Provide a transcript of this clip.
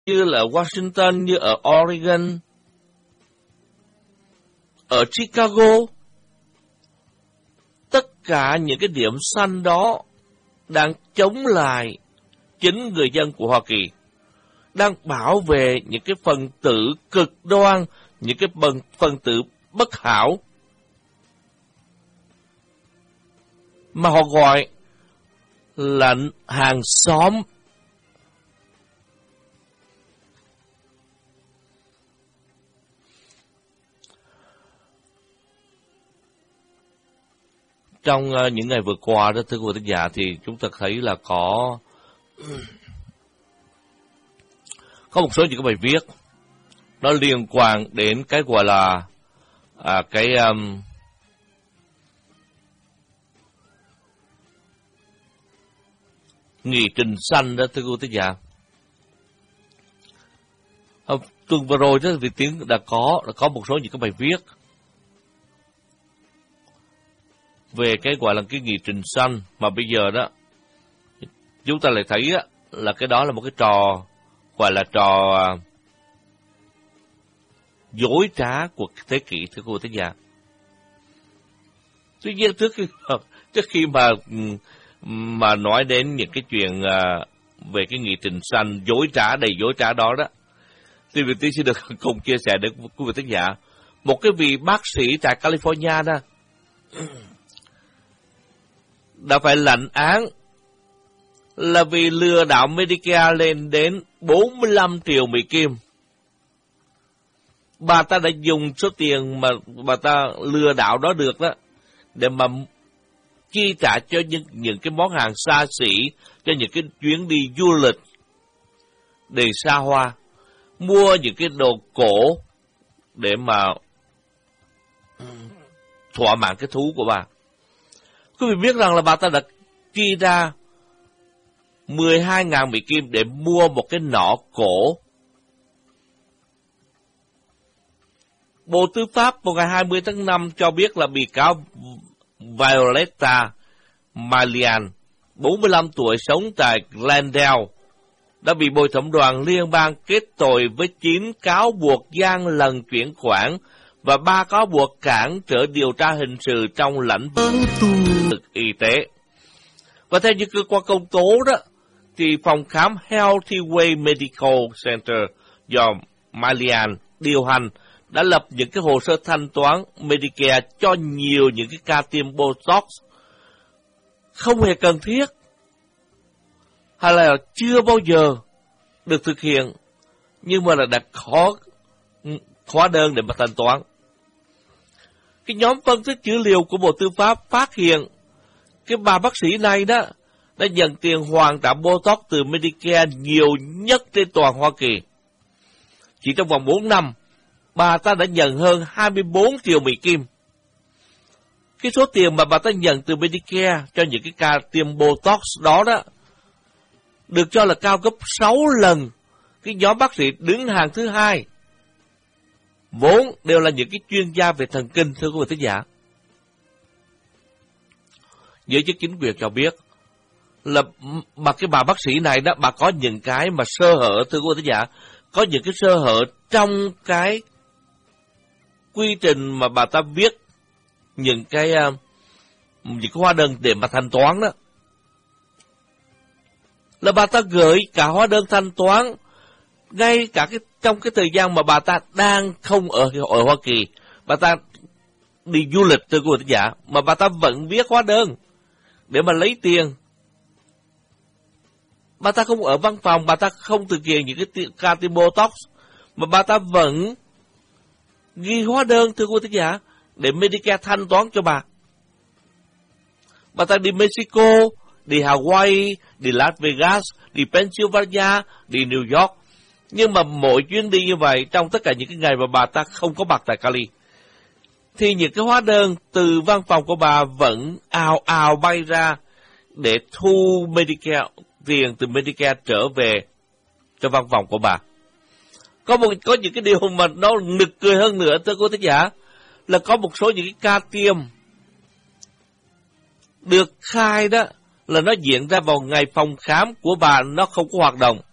như là ở Washington, như ở Oregon, ở Chicago. Tất cả những cái điểm xanh đó đang chống lại chính người dân của Hoa Kỳ, đang bảo vệ những cái phần tử cực đoan, những cái phần tử bất hảo mà họ gọi là hàng xóm. Trong những ngày vừa qua đó, thưa quý thính giả, thì chúng ta thấy là có một số những cái bài viết nó liên quan đến cái gọi là nghị trình xanh đó, thưa quý thính giả. Tuần vừa rồi đó, Việt Tiến đã có một số những cái bài viết về cái gọi là cái nghị trình xanh, mà bây giờ đó chúng ta lại thấy á, là cái đó là một cái trò gọi là trò dối trá của thế kỷ, thưa cô thính giả. Tuy nhiên trước khi mà nói đến những cái chuyện về cái nghị trình xanh dối trá, đầy dối trá đó đó, thì Việt Tiến sẽ được cùng chia sẻ đến quý vị thính giả một cái vị bác sĩ tại California đó đã phải lãnh án là vì lừa đảo Medicare lên đến 45 triệu Mỹ Kim. Bà ta đã dùng số tiền mà bà ta lừa đảo đó được đó để mà chi trả cho những cái món hàng xa xỉ, cho những cái chuyến đi du lịch đầy xa hoa, mua những cái đồ cổ để mà thỏa mãn cái thú của bà. Quý vị biết rằng là bà ta đã chi ra 12.000 Mỹ Kim để mua một cái nỏ cổ. Bộ Tư pháp vào ngày 20 tháng 5 cho biết là bị cáo Violetta Malian, 45 tuổi, sống tại Glendale, đã bị bồi thẩm đoàn liên bang kết tội với 9 cáo buộc gian lận chuyển khoản và 3 cáo buộc cản trở điều tra hình sự trong lĩnh vực y tế. Và theo như cơ quan công tố đó, thì phòng khám Healthy Way Medical Center do Malian điều hành đã lập những cái hồ sơ thanh toán Medicare cho nhiều những cái ca tiêm Botox không hề cần thiết hay là chưa bao giờ được thực hiện, nhưng mà là đặt hóa đơn để mà thanh toán. Cái nhóm phân tích dữ liệu của Bộ Tư pháp phát hiện cái bà bác sĩ này đó đã nhận tiền hoàn trả Botox từ Medicare nhiều nhất trên toàn Hoa Kỳ. Chỉ trong vòng 4 năm, bà ta đã nhận hơn 24 triệu Mỹ Kim. Cái số tiền mà bà ta nhận từ Medicare cho những cái ca tiêm Botox đó đó được cho là cao gấp 6 lần cái nhóm bác sĩ đứng hàng thứ hai, vốn đều là những cái chuyên gia về thần kinh, thưa quý vị thính giả. Giới chức chính quyền cho biết là cái bà bác sĩ này đó, bà có những cái mà sơ hở, thưa quý vị thính giả, có những cái sơ hở trong cái quy trình mà bà ta viết những cái hóa đơn để mà thanh toán đó. Là bà ta gửi cả hóa đơn thanh toán ngay cả trong cái thời gian mà bà ta đang không ở Hoa Kỳ, bà ta đi du lịch, thưa quý vị thính giả, mà bà ta vẫn viết hóa đơn để mà lấy tiền. Bà ta không ở văn phòng, bà ta không thực hiện những cái ca tiêm Botox, mà bà ta vẫn ghi hóa đơn, thưa quý vị thính giả, để Medicare thanh toán cho bà. Bà ta đi Mexico, đi Hawaii, đi Las Vegas, đi Pennsylvania, đi New York. Nhưng mà mỗi chuyến đi như vậy, trong tất cả những cái ngày mà bà ta không có mặt tại Cali, thì những cái hóa đơn từ văn phòng của bà vẫn ào ào bay ra để thu Medicare, tiền từ Medicare trở về cho văn phòng của bà. Có những cái điều mà nó nực cười hơn nữa, thưa quý thính giả, là có một số những cái ca tiêm được khai đó là nó diễn ra vào ngày phòng khám của bà nó không có hoạt động.